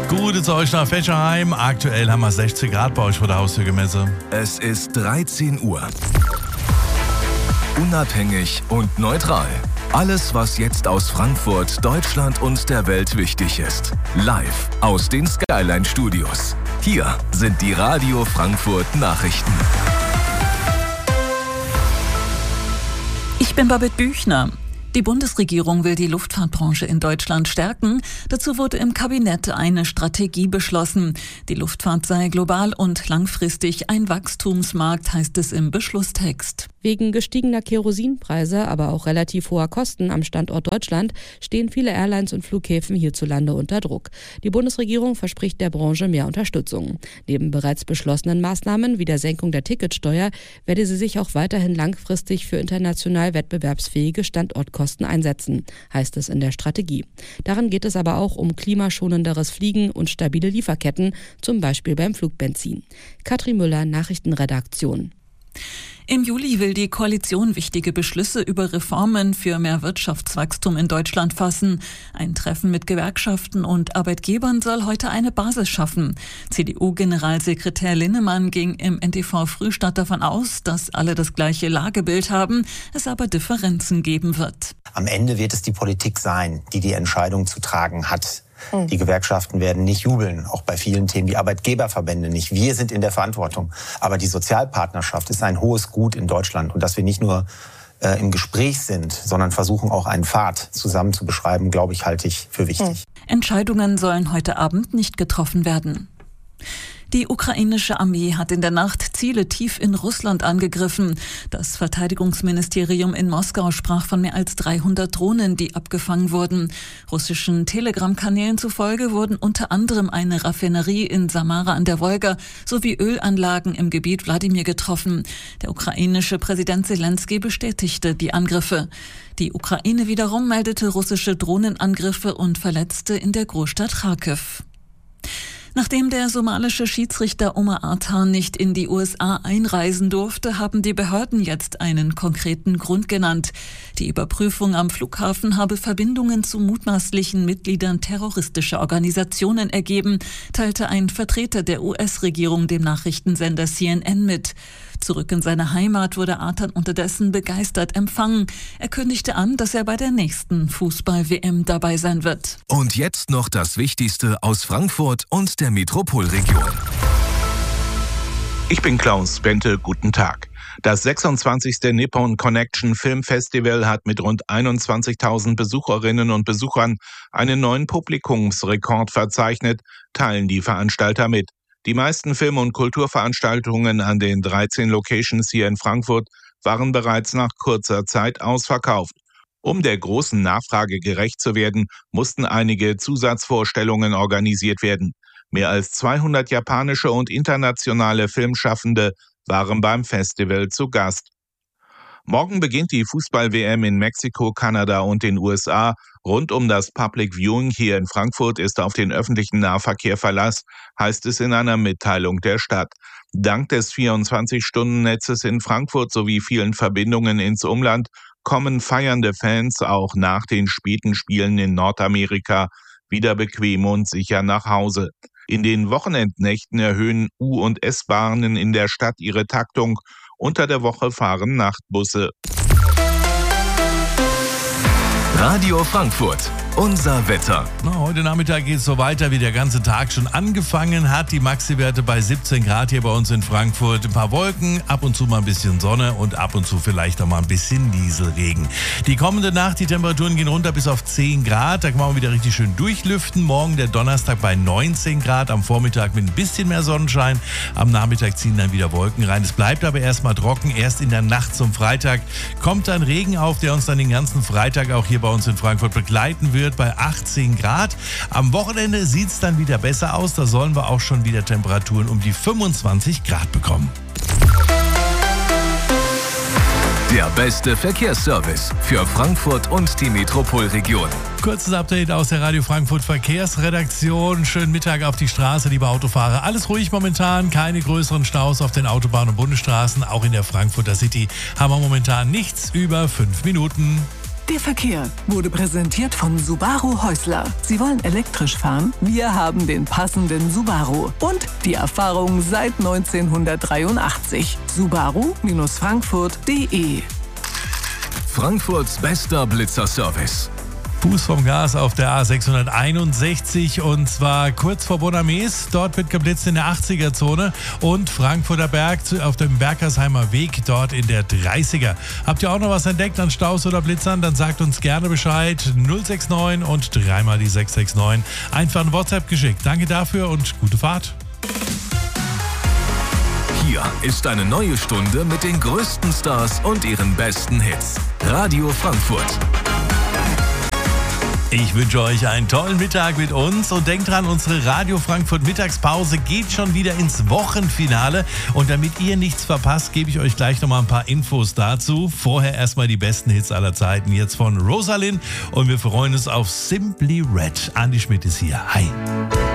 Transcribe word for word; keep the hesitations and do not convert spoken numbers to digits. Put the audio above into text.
Gute zu euch nach Fächerheim. Aktuell haben wir sechzig Grad bei euch vor der Haustür gemessen. Es ist dreizehn Uhr. Unabhängig und neutral. Alles, was jetzt aus Frankfurt, Deutschland und der Welt wichtig ist. Live aus den Skyline Studios. Hier sind die Radio Frankfurt Nachrichten. Ich bin Babette Büchner. Die Bundesregierung will die Luftfahrtbranche in Deutschland stärken. Dazu wurde im Kabinett eine Strategie beschlossen. Die Luftfahrt sei global und langfristig ein Wachstumsmarkt, heißt es im Beschlusstext. Wegen gestiegener Kerosinpreise, aber auch relativ hoher Kosten am Standort Deutschland stehen viele Airlines und Flughäfen hierzulande unter Druck. Die Bundesregierung verspricht der Branche mehr Unterstützung. Neben bereits beschlossenen Maßnahmen wie der Senkung der Ticketsteuer werde sie sich auch weiterhin langfristig für international wettbewerbsfähige Standortkosten einsetzen, heißt es in der Strategie. Darin geht es aber auch um klimaschonenderes Fliegen und stabile Lieferketten, zum Beispiel beim Flugbenzin. Katrin Müller, Nachrichtenredaktion. Im Juli will die Koalition wichtige Beschlüsse über Reformen für mehr Wirtschaftswachstum in Deutschland fassen. Ein Treffen mit Gewerkschaften und Arbeitgebern soll heute eine Basis schaffen. C D U-Generalsekretär Linnemann ging im N T V-Frühstart davon aus, dass alle das gleiche Lagebild haben, es aber Differenzen geben wird. Am Ende wird es die Politik sein, die die Entscheidung zu tragen hat. Die Gewerkschaften werden nicht jubeln, auch bei vielen Themen, die Arbeitgeberverbände nicht. Wir sind in der Verantwortung. Aber die Sozialpartnerschaft ist ein hohes Gut in Deutschland. Und dass wir nicht nur äh, im Gespräch sind, sondern versuchen auch einen Pfad zusammen zu beschreiben, glaube ich, halte ich für wichtig. Entscheidungen sollen heute Abend nicht getroffen werden. Die ukrainische Armee hat in der Nacht Ziele tief in Russland angegriffen. Das Verteidigungsministerium in Moskau sprach von mehr als dreihundert Drohnen, die abgefangen wurden. Russischen Telegram-Kanälen zufolge wurden unter anderem eine Raffinerie in Samara an der Wolga sowie Ölanlagen im Gebiet Wladimir getroffen. Der ukrainische Präsident Zelensky bestätigte die Angriffe. Die Ukraine wiederum meldete russische Drohnenangriffe und Verletzte in der Großstadt Charkiw. Nachdem der somalische Schiedsrichter Omar Artan nicht in die U S A einreisen durfte, haben die Behörden jetzt einen konkreten Grund genannt. Die Überprüfung am Flughafen habe Verbindungen zu mutmaßlichen Mitgliedern terroristischer Organisationen ergeben, teilte ein Vertreter der U S-Regierung dem Nachrichtensender C N N mit. Zurück in seine Heimat wurde Artan unterdessen begeistert empfangen. Er kündigte an, dass er bei der nächsten Fußball-W M dabei sein wird. Und jetzt noch das Wichtigste aus Frankfurt und der Metropolregion. Ich bin Klaus Bente, guten Tag. Das sechsundzwanzigste Nippon Connection Film Festival hat mit rund einundzwanzigtausend Besucherinnen und Besuchern einen neuen Publikumsrekord verzeichnet, teilen die Veranstalter mit. Die meisten Film- und Kulturveranstaltungen an den dreizehn Locations hier in Frankfurt waren bereits nach kurzer Zeit ausverkauft. Um der großen Nachfrage gerecht zu werden, mussten einige Zusatzvorstellungen organisiert werden. Mehr als zweihundert japanische und internationale Filmschaffende waren beim Festival zu Gast. Morgen beginnt die Fußball-W M in Mexiko, Kanada und den U S A. Rund um das Public Viewing hier in Frankfurt ist auf den öffentlichen Nahverkehr Verlass, heißt es in einer Mitteilung der Stadt. Dank des vierundzwanzig-Stunden-Netzes in Frankfurt sowie vielen Verbindungen ins Umland kommen feiernde Fans auch nach den späten Spielen in Nordamerika wieder bequem und sicher nach Hause. In den Wochenendnächten erhöhen U- und S-Bahnen in der Stadt ihre Taktung. Unter der Woche fahren Nachtbusse. Radio Frankfurt, unser Wetter. Na, heute Nachmittag geht es so weiter, wie der ganze Tag schon angefangen hat. Die Maxi-Werte bei siebzehn Grad hier bei uns in Frankfurt. Ein paar Wolken, ab und zu mal ein bisschen Sonne und ab und zu vielleicht auch mal ein bisschen Nieselregen. Die kommende Nacht, die Temperaturen gehen runter bis auf zehn Grad. Da kann man wieder richtig schön durchlüften. Morgen der Donnerstag bei neunzehn Grad. Am Vormittag mit ein bisschen mehr Sonnenschein. Am Nachmittag ziehen dann wieder Wolken rein. Es bleibt aber erstmal trocken. Erst in der Nacht zum Freitag kommt dann Regen auf, der uns dann den ganzen Freitag auch hier bei uns in Frankfurt begleiten wird bei achtzehn Grad. Am Wochenende sieht es dann wieder besser aus. Da sollen wir auch schon wieder Temperaturen um die fünfundzwanzig Grad bekommen. Der beste Verkehrsservice für Frankfurt und die Metropolregion. Kurzes Update aus der Radio Frankfurt Verkehrsredaktion. Schönen Mittag auf die Straße, liebe Autofahrer. Alles ruhig momentan, keine größeren Staus auf den Autobahnen und Bundesstraßen. Auch in der Frankfurter City haben wir momentan nichts über fünf Minuten. Der Verkehr wurde präsentiert von Subaru Häusler. Sie wollen elektrisch fahren? Wir haben den passenden Subaru. Und die Erfahrung seit neunzehnhundertdreiundachtzig. Subaru Frankfurt punkt de. Frankfurts bester Blitzerservice. Fuß vom Gas auf der A sechshunderteinundsechzig und zwar kurz vor Bonames. Dort wird geblitzt in der achtziger-Zone und Frankfurter Berg auf dem Bergersheimer Weg dort in der dreißiger. Habt ihr auch noch was entdeckt an Staus oder Blitzern? Dann sagt uns gerne Bescheid. null sechs neun und dreimal die sechs sechs neun. Einfach ein WhatsApp geschickt. Danke dafür und gute Fahrt. Hier ist eine neue Stunde mit den größten Stars und ihren besten Hits. Radio Frankfurt. Ich wünsche euch einen tollen Mittag mit uns und denkt dran, unsere Radio Frankfurt Mittagspause geht schon wieder ins Wochenfinale und damit ihr nichts verpasst, gebe ich euch gleich nochmal ein paar Infos dazu. Vorher erstmal die besten Hits aller Zeiten, jetzt von Rosalind und wir freuen uns auf Simply Red. Andi Schmidt ist hier. Hi.